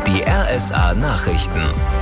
Die RSA Nachrichten.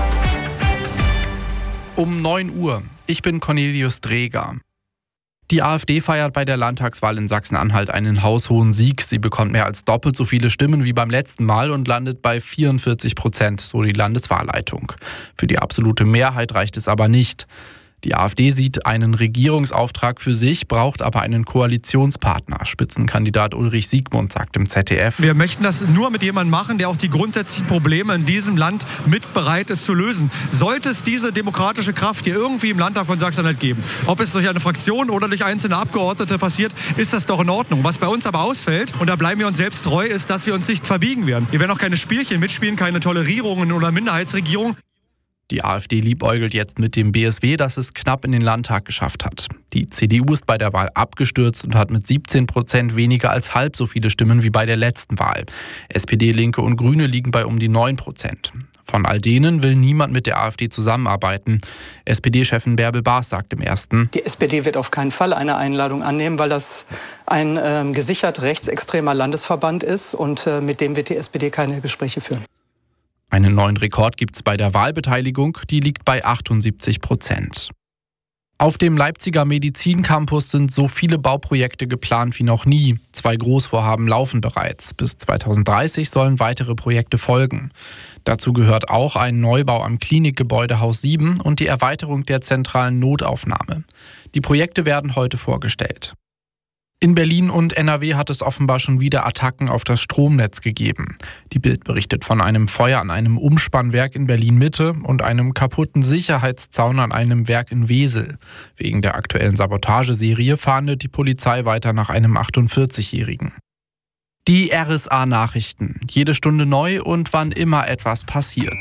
Um 9 Uhr. Ich bin Cornelius Dreger. Die AfD feiert bei der Landtagswahl in Sachsen-Anhalt einen haushohen Sieg. Sie bekommt mehr als doppelt so viele Stimmen wie beim letzten Mal und landet bei 44%, so die Landeswahlleitung. Für die absolute Mehrheit reicht es aber nicht. Die AfD sieht einen Regierungsauftrag für sich, braucht aber einen Koalitionspartner. Spitzenkandidat Ulrich Siegmund sagt im ZDF: Wir möchten das nur mit jemandem machen, der auch die grundsätzlichen Probleme in diesem Land mit bereit ist zu lösen. Sollte es diese demokratische Kraft hier irgendwie im Landtag von Sachsen-Anhalt geben, ob es durch eine Fraktion oder durch einzelne Abgeordnete passiert, ist das doch in Ordnung. Was bei uns aber ausfällt, und da bleiben wir uns selbst treu, ist, dass wir uns nicht verbiegen werden. Wir werden auch keine Spielchen mitspielen, keine Tolerierungen oder Minderheitsregierung. Die AfD liebäugelt jetzt mit dem BSW, das es knapp in den Landtag geschafft hat. Die CDU ist bei der Wahl abgestürzt und hat mit 17% weniger als halb so viele Stimmen wie bei der letzten Wahl. SPD, Linke und Grüne liegen bei um die 9%. Von all denen will niemand mit der AfD zusammenarbeiten. SPD-Chefin Bärbel Baas sagt im Ersten: Die SPD wird auf keinen Fall eine Einladung annehmen, weil das ein gesichert rechtsextremer Landesverband ist und mit dem wird die SPD keine Gespräche führen. Einen neuen Rekord gibt es bei der Wahlbeteiligung, die liegt bei 78%. Auf dem Leipziger Medizincampus sind so viele Bauprojekte geplant wie noch nie. 2 Großvorhaben laufen bereits. Bis 2030 sollen weitere Projekte folgen. Dazu gehört auch ein Neubau am Klinikgebäude Haus 7 und die Erweiterung der zentralen Notaufnahme. Die Projekte werden heute vorgestellt. In Berlin und NRW hat es offenbar schon wieder Attacken auf das Stromnetz gegeben. Die Bild berichtet von einem Feuer an einem Umspannwerk in Berlin-Mitte und einem kaputten Sicherheitszaun an einem Werk in Wesel. Wegen der aktuellen Sabotageserie fahndet die Polizei weiter nach einem 48-Jährigen. Die RSA-Nachrichten. Jede Stunde neu und wann immer etwas passiert.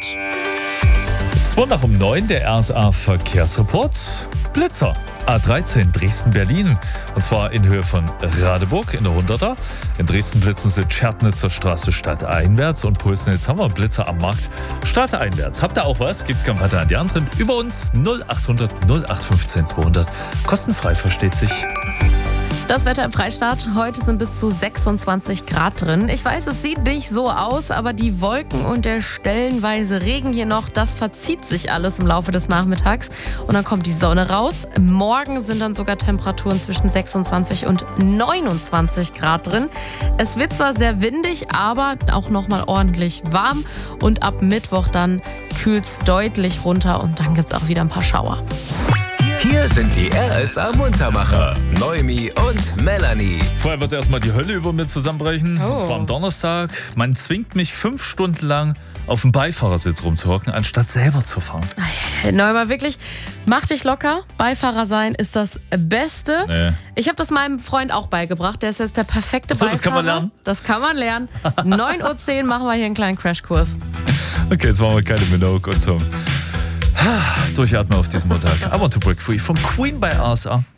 Es war nach um 9 der RSA-Verkehrsreport. Blitzer. A13 Dresden-Berlin. Und zwar in Höhe von Radeburg in der 100er. In Dresden blitzen sie Tschernitzer Straße stadteinwärts und pulsen jetzt haben wir Blitzer am Markt stadteinwärts. Habt ihr auch was? Gibt's kein Partei an die anderen. Über uns 0800 0815 200. Kostenfrei, versteht sich. Das Wetter im Freistaat. Heute sind bis zu 26 Grad drin. Ich weiß, es sieht nicht so aus, aber die Wolken und der stellenweise Regen hier noch, das verzieht sich alles im Laufe des Nachmittags. Und dann kommt die Sonne raus. Morgen sind dann sogar Temperaturen zwischen 26 und 29 Grad drin. Es wird zwar sehr windig, aber auch nochmal ordentlich warm. Und ab Mittwoch dann kühlt es deutlich runter und dann gibt es auch wieder ein paar Schauer. Hier sind die RSA-Muntermacher, Noemi und Melanie. Vorher wird erstmal die Hölle über mir zusammenbrechen. Oh. Und zwar am Donnerstag. Man zwingt mich 5 Stunden lang auf dem Beifahrersitz rumzuhocken, anstatt selber zu fahren. Neumann, wirklich, mach dich locker. Beifahrer sein ist das Beste. Nee. Ich habe das meinem Freund auch beigebracht. Der ist jetzt der perfekte Achso, Beifahrer. das kann man lernen? Das kann man lernen. 9:10 Uhr machen wir hier einen kleinen Crashkurs. Okay, jetzt machen wir keine Minogue und so. Durchatmen auf diesem Montag. I Want to Break Free von Queen bei RSA.